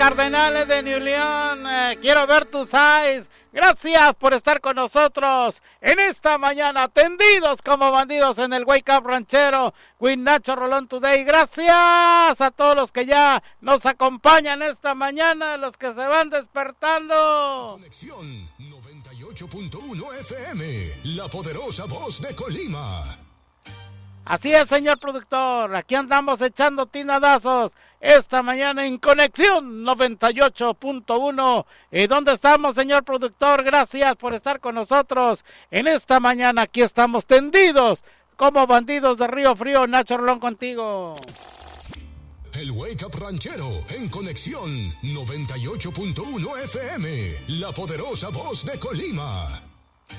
Cardenales de New León, quiero ver tus eyes. Gracias por estar con nosotros en esta mañana, tendidos como bandidos en el Wake Up Ranchero with Nacho Rolón Today. Gracias a todos los que ya nos acompañan esta mañana, los que se van despertando. Conexión 98.1 FM, la poderosa voz de Colima. Así es, señor productor, aquí andamos echando tinadazos esta mañana en Conexión 98.1. ¿Dónde estamos, señor productor? Gracias por estar con nosotros en esta mañana. Aquí estamos tendidos como bandidos de Río Frío. Nacho Rolón contigo. El Wake Up Ranchero en Conexión 98.1 FM, la poderosa voz de Colima.